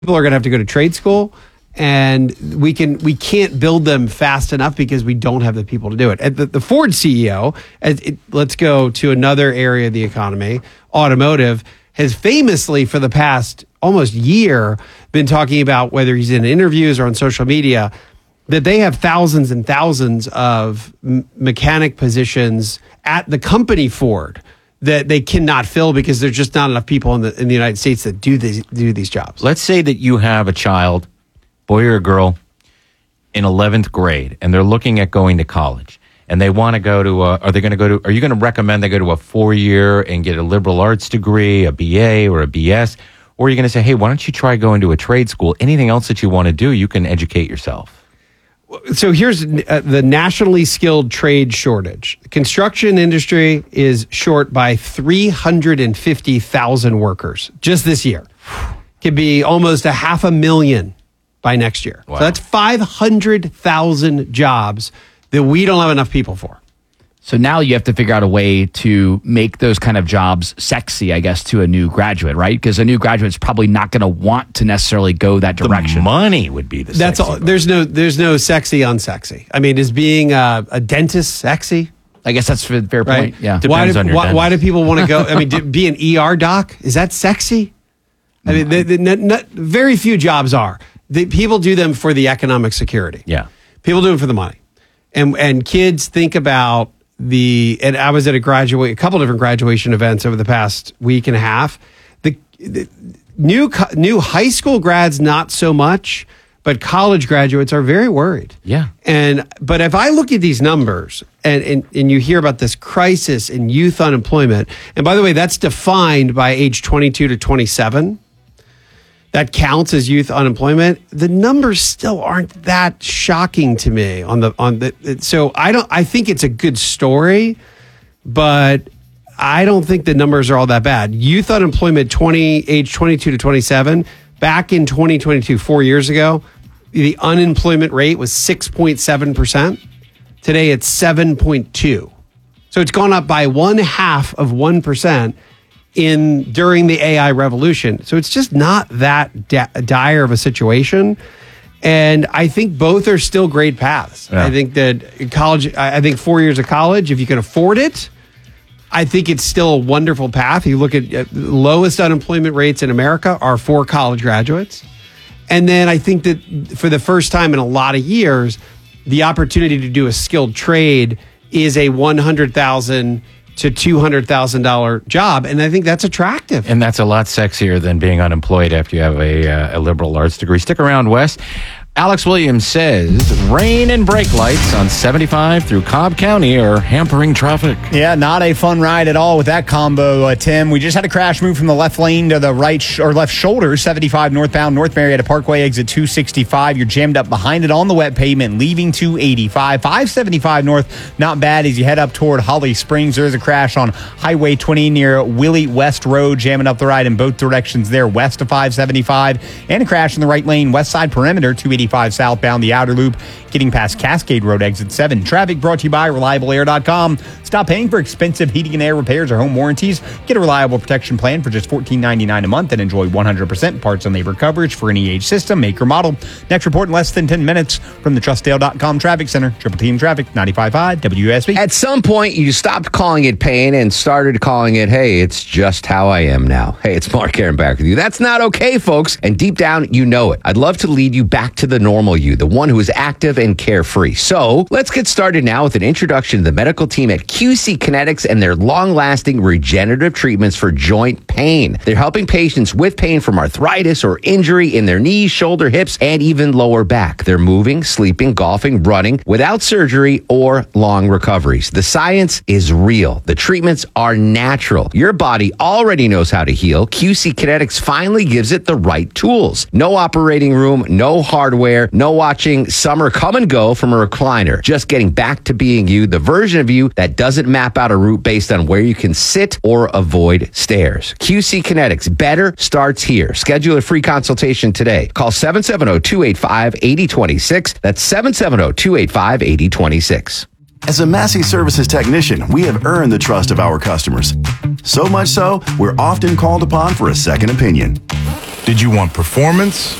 People are going to have to go to trade school, and we can't build them fast enough because we don't have the people to do it. And the Ford CEO, let's go to another area of the economy, automotive, has famously for the past almost year been talking about, whether he's in interviews or on social media, that they have thousands and thousands of mechanic positions at the company Ford that they cannot fill because there's just not enough people in the United States that do these jobs. Let's say that you have a child, boy or a girl, in 11th grade, and they're looking at going to college, and they want to go to are you going to recommend they go to a 4-year and get a liberal arts degree, a BA or a BS? Or are you going to say, hey, why don't you try going to a trade school? Anything else that you want to do, you can educate yourself. So here's the nationally skilled trade shortage. The construction industry is short by 350,000 workers just this year. Could be almost 500,000 by next year. Wow. So that's 500,000 jobs that we don't have enough people for. So now you have to figure out a way to make those kind of jobs sexy, I guess, to a new graduate, right? Because a new graduate's probably not going to want to necessarily go that direction. The money would be the That's all. There's no sexy unsexy. I mean, is being a dentist sexy? I guess that's a fair point. Yeah. Depends on your dentist. Why do people want to go? I mean, be an ER doc? Is that sexy? I mean, very few jobs are. People do them for the economic security. Yeah. People do them for the money. And kids think about and I was at a couple different graduation events over the past week and a half. The new high school grads, not so much, but college graduates are very worried. Yeah. But if I look at these numbers and you hear about this crisis in youth unemployment, and by the way, that's defined by age 22 to 27. That counts as youth unemployment. The numbers still aren't that shocking to me so I think it's a good story, but I don't think the numbers are all that bad. Youth unemployment age 22 to 27, back in 2022, 4 years ago, the unemployment rate was 6.7%. Today it's 7.2. So it's gone up by 0.5% during the AI revolution. So it's just not that dire of a situation. And I think both are still great paths. Yeah. I think that college, I think 4 years of college, if you can afford it, I think it's still a wonderful path. You look at lowest unemployment rates in America are for college graduates. And then I think that for the first time in a lot of years, the opportunity to do a skilled trade is a $100,000 to $200,000 job, and I think that's attractive. And that's a lot sexier than being unemployed after you have a liberal arts degree. Stick around, Wes. Alex Williams says rain and brake lights on 75 through Cobb County are hampering traffic. Yeah, not a fun ride at all with that combo, Tim. We just had a crash move from the left lane to the right or left shoulder, 75 northbound, North Marietta Parkway, exit 265. You're jammed up behind it on the wet pavement, leaving 285. 575 north, not bad as you head up toward Holly Springs. There is a crash on Highway 20 near Willie West Road, jamming up the ride in both directions there, west of 575. And a crash in the right lane, west side perimeter, 285 southbound, the outer loop, getting past Cascade Road, exit 7. Traffic brought to you by ReliableAir.com. Stop paying for expensive heating and air repairs or home warranties. Get a reliable protection plan for just $14.99 a month and enjoy 100% parts and labor coverage for any age system, make, or model. Next report in less than 10 minutes from the TrustDale.com Traffic Center. Triple Team Traffic, 95.5 WSB. At some point, you stopped calling it pain and started calling it, hey, it's just how I am now. Hey, it's Mark Aaron back with you. That's not okay, folks. And deep down, you know it. I'd love to lead you back to the normal you, the one who is active and carefree. So let's get started now with an introduction to the medical team at QC Kinetics and their long-lasting regenerative treatments for joint pain. They're helping patients with pain from arthritis or injury in their knees, shoulder, hips, and even lower back. They're moving, sleeping, golfing, running without surgery or long recoveries. The science is real. The treatments are natural. Your body already knows how to heal. QC Kinetics finally gives it the right tools. No operating room, no hardware, no watching summer come and go from a recliner. Just getting back to being you, the version of you that doesn't map out a route based on where you can sit or avoid stairs. QC Kinetics, better starts here. Schedule a free consultation today. Call 770-285-8026. That's 770-285-8026. As a Massey Services technician, we have earned the trust of our customers. So much so, we're often called upon for a second opinion. Did you want performance